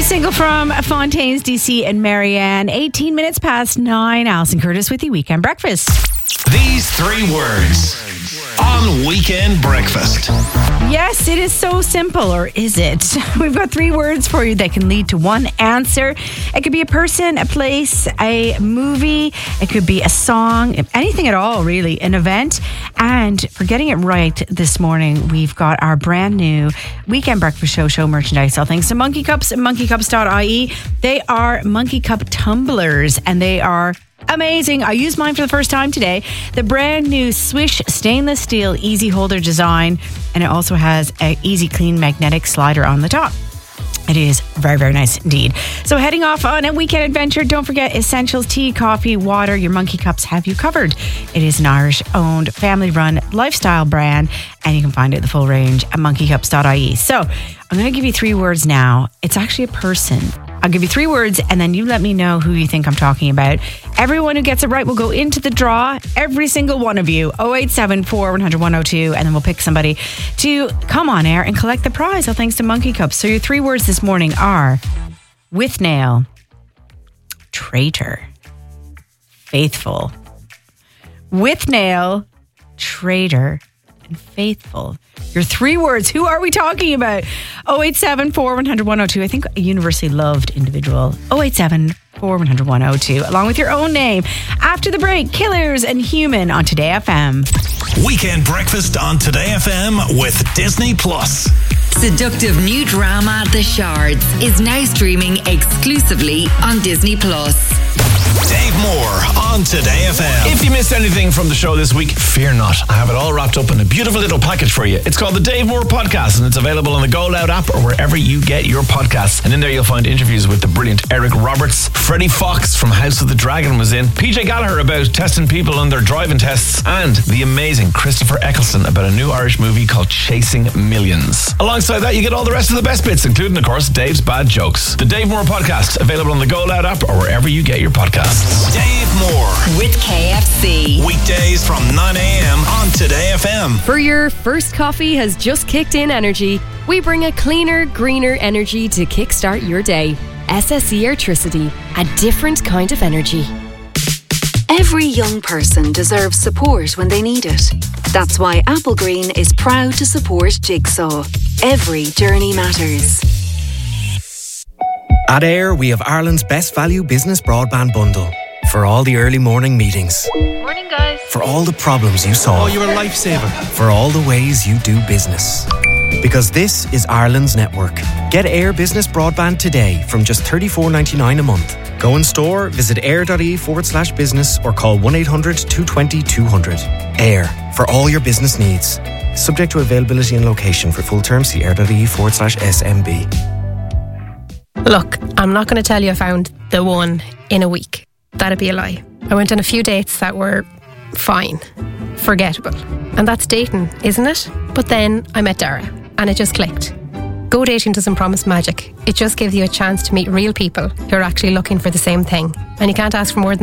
Single from Fontaines DC and Marianne. 18 minutes past 9. Alison Curtis with you. Weekend Breakfast. These 3 words on Weekend Breakfast. Yes, it is so simple, or is it? We've got 3 words for you that can lead to one answer. It could be a person, a place, a movie. It could be a song, anything at all, really, an event. And for getting it right this morning, we've got our brand new Weekend Breakfast show merchandise. All thanks to Monkey Cups and monkeycups.ie. They are Monkey Cup tumblers, and they are amazing. I used mine for the first time today. The brand new Swish stainless steel easy holder design, and it also has an easy clean magnetic slider on the top. It is very, very nice indeed. So heading off on a weekend adventure, don't forget essentials, tea, coffee, water. Your Monkey Cups have you covered. It is an Irish-owned, family-run lifestyle brand, and you can find it the full range at monkeycups.ie. So I'm going to give you 3 words now. It's actually a person. I'll give you 3 words, and then you let me know who you think I'm talking about. Everyone who gets it right will go into the draw. Every single one of you. 0874 100 102, and then we'll pick somebody to come on air and collect the prize. All thanks to Monkey Cups. So your 3 words this morning are with nail, traitor, faithful. With nail, traitor, and faithful. Your 3 words. Who are we talking about? 0874 100 102. I think a universally loved individual. 0874 100 102. Along with your own name. After the break, Killers and Human on Today FM. Weekend Breakfast on Today FM with Disney Plus. Seductive new drama The Shards is now streaming exclusively on Disney Plus. Dave Moore on Today FM. If you missed anything from the show this week, fear not. I have it all wrapped up in a beautiful little package for you. It's called the Dave Moore Podcast, and it's available on the Go Loud app or wherever you get your podcasts. And in there you'll find interviews with the brilliant Eric Roberts. Freddie Fox from House of the Dragon was in. PJ Gallagher about testing people on their driving tests. And the amazing Christopher Eccleston about a new Irish movie called Chasing Millions. Alongside that, you get all the rest of the best bits, including, of course, Dave's bad jokes. The Dave Moore Podcast, available on the Go Loud app or wherever you get your podcasts. Dave Moore with KFC. Weekdays from 9 a.m. on Today FM. For your first coffee has just kicked in energy, we bring a cleaner, greener energy to kickstart your day. SSE Airtricity, a different kind of energy. Every young person deserves support when they need it. That's why Apple Green is proud to support Jigsaw. Every journey matters. At Air, we have Ireland's best value business broadband bundle. For all the early morning meetings. Morning, guys. For all the problems you solve. Oh, you're a lifesaver. For all the ways you do business. Because this is Ireland's network. Get Air Business Broadband today from just $34.99 a month. Go in store, visit air.ie/business or call 1-800-220-200. Air, for all your business needs. Subject to availability and location. For full terms, see air.ie/SMB. Look, I'm not going to tell you I found the one in a week. That'd be a lie. I went on a few dates that were fine, forgettable. And that's dating, isn't it? But then I met Dara and it just clicked. Go dating doesn't promise magic. It just gives you a chance to meet real people who are actually looking for the same thing. And you can't ask for more than